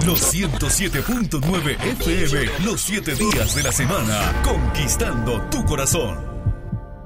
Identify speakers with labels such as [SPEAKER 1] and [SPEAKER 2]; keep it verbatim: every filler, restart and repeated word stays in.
[SPEAKER 1] Los ciento siete punto nueve F M, los siete días de la semana, conquistando tu corazón.